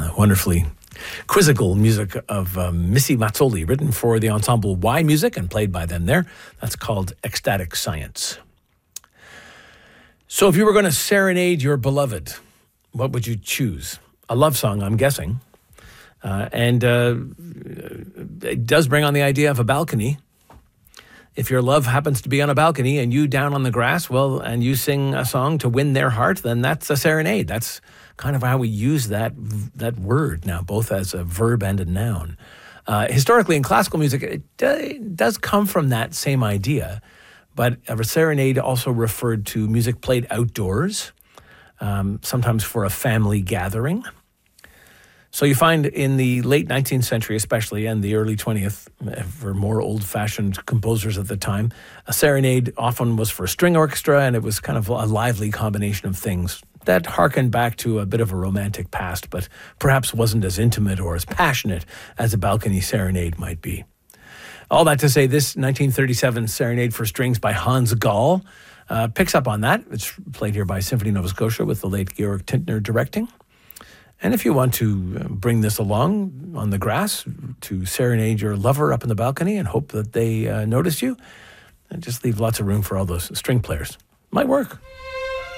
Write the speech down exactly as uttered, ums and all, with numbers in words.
uh, wonderfully quizzical music of um, Missy Mazzoli, written for the ensemble Y Music and played by them there. That's called Ecstatic Science. So if you were going to serenade your beloved, what would you choose? A love song, I'm guessing. Uh, and uh, it does bring on the idea of a balcony. If your love happens to be on a balcony and you down on the grass, well, and you sing a song to win their heart, then that's a serenade. That's kind of how we use that that word now, both as a verb and a noun. Uh, historically, in classical music, it, do, it does come from that same idea, but a serenade also referred to music played outdoors, um, sometimes for a family gathering. So you find in the late nineteenth century especially, and the early twentieth, for more old-fashioned composers at the time, a serenade often was for a string orchestra, and it was kind of a lively combination of things that harkened back to a bit of a romantic past, but perhaps wasn't as intimate or as passionate as a balcony serenade might be. All that to say, this nineteen thirty-seven Serenade for Strings by Hans Gall uh, picks up on that. It's played here by Symphony Nova Scotia with the late Georg Tintner directing. And if you want to bring this along on the grass to serenade your lover up in the balcony and hope that they uh, notice you, just leave lots of room for all those string players. Might work.